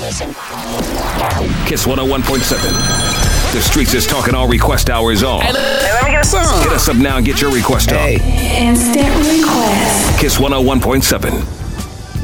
Kiss 101.7. The Streets is talking all request hours on. Hey, let me get a song. Hit us up now and get your request on. Instant request. Kiss 101.7.